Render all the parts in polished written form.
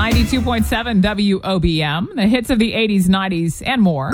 92.7 WOBM, the hits of the 80s, 90s, and more.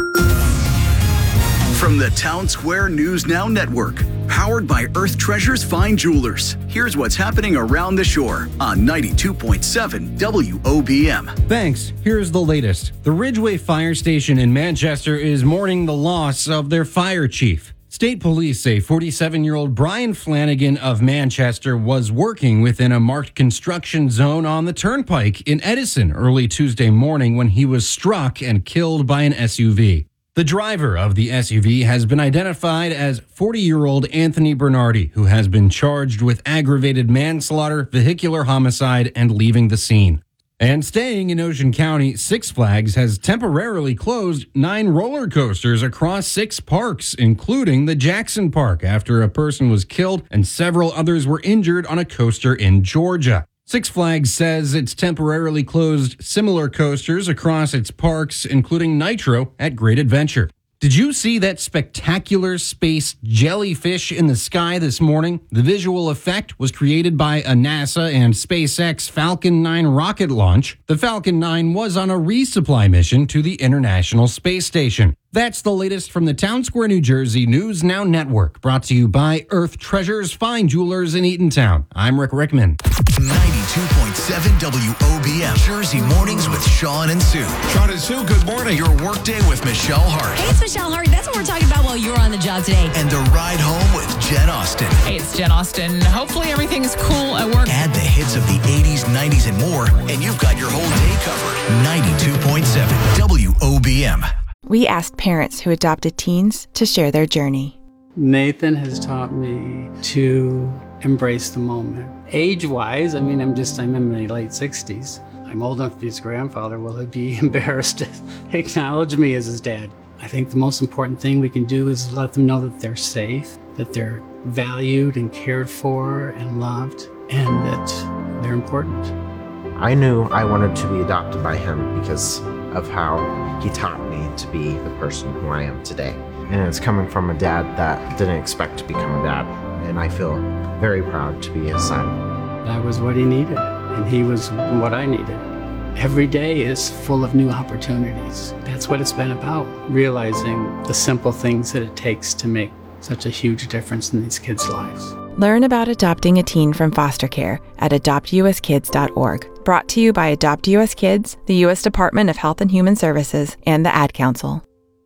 From the Town Square News Now Network, powered by Earth Treasures Fine Jewelers. Here's what's happening around the shore on 92.7 WOBM. Thanks. Here's the latest. The Ridgeway Fire Station in Manchester is mourning the loss of their fire chief. State police say 47-year-old Brian Flanagan of Manchester was working within a marked construction zone on the turnpike in Edison early Tuesday morning when he was struck and killed by an SUV. The driver of the SUV has been identified as 40-year-old Anthony Bernardi, who has been charged with aggravated manslaughter, vehicular homicide, and leaving the scene. And staying in Ocean County, Six Flags has temporarily closed 9 roller coasters across 6 parks, including the Jackson Park, after a person was killed and several others were injured on a coaster in Georgia. Six Flags says it's temporarily closed similar coasters across its parks, including Nitro at Great Adventure. Did you see that spectacular space jellyfish in the sky this morning? The visual effect was created by a NASA and SpaceX Falcon 9 rocket launch. The Falcon 9 was on a resupply mission to the International Space Station. That's the latest from the Town Square, New Jersey News Now Network, brought to you by Earth Treasures Fine Jewelers in Eatontown. I'm Rick Rickman. 92.7 WOBM. Jersey Mornings with Sean and Sue. Sean and Sue, good morning. Your workday with Michelle Hart. Hey, it's Michelle Hart. That's what we're talking about while you're on the job today. And the ride home with Jen Austen. Hey, it's Jen Austen. Hopefully everything is cool at work. Add the hits of the 80s, 90s, and more, and you've got your whole day covered. 92.7 WOBM. We asked parents who adopted teens to share their journey. Nathan has taught me to embrace the moment. Age-wise, I'm in my late 60s. I'm old enough to be his grandfather. Will he be embarrassed to acknowledge me as his dad? I think the most important thing we can do is let them know that they're safe, that they're valued and cared for and loved, and that they're important. I knew I wanted to be adopted by him because of how he taught me to be the person who I am today. And it's coming from a dad that didn't expect to become a dad. And I feel very proud to be his son. I was what he needed, and he was what I needed. Every day is full of new opportunities. That's what it's been about, realizing the simple things that it takes to make such a huge difference in these kids' lives. Learn about adopting a teen from foster care at adoptuskids.org. Brought to you by Adopt US Kids, the U.S. Department of Health and Human Services, and the Ad Council.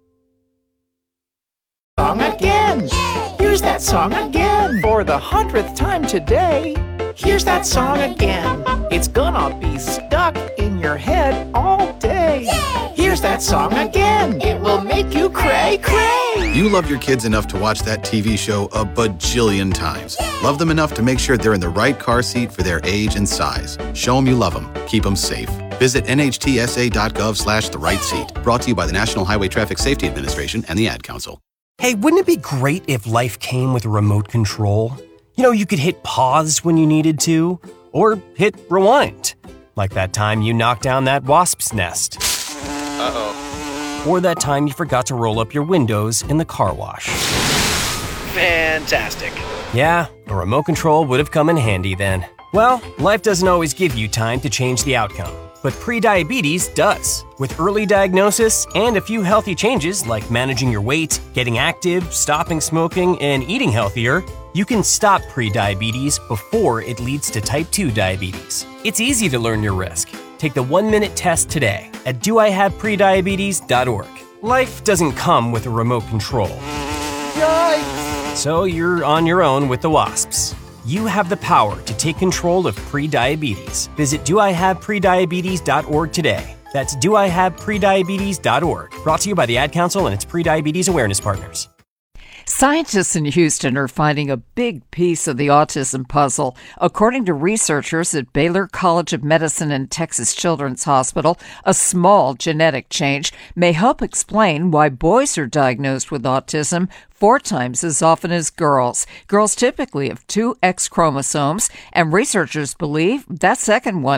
Song again! Here's that song again! For the 100th time today, here's that song again! It's gonna be stuck in your head all day! Here's that song again! It will make you cray, cray! You love your kids enough to watch that TV show a bajillion times. Love them enough to make sure they're in the right car seat for their age and size. Show them you love them. Keep them safe. Visit nhtsa.gov/the right seat. Brought to you by the National Highway Traffic Safety Administration and the Ad Council. Hey, wouldn't it be great if life came with a remote control? You know, you could hit pause when you needed to, or hit rewind. Like that time you knocked down that wasp's nest. Uh-oh. Or that time you forgot to roll up your windows in the car wash. Fantastic. Yeah, a remote control would have come in handy then. Well, life doesn't always give you time to change the outcome, but prediabetes does. With early diagnosis and a few healthy changes like managing your weight, getting active, stopping smoking, and eating healthier, you can stop prediabetes before it leads to type 2 diabetes. It's easy to learn your risk. Take the 1-minute test today at doihaveprediabetes.org. Life doesn't come with a remote control. Yikes! So you're on your own with the wasps. You have the power to take control of prediabetes. Visit doihaveprediabetes.org today. That's doihaveprediabetes.org. Brought to you by the Ad Council and its prediabetes awareness partners. Scientists in Houston are finding a big piece of the autism puzzle. According to researchers at Baylor College of Medicine and Texas Children's Hospital, a small genetic change may help explain why boys are diagnosed with autism 4 times as often as girls. Girls typically have 2 X chromosomes, and researchers believe that second one